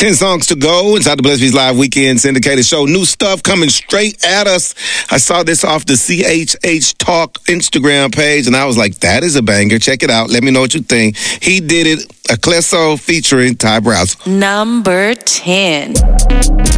10 songs to go inside the Bless Beats Live Weekend syndicated show. New stuff coming straight at us. I saw this off the CHH Talk Instagram page, and I was like, that is a banger. Check it out. Let me know what you think. He did it. Ecleso featuring Ty Browser. Number 10.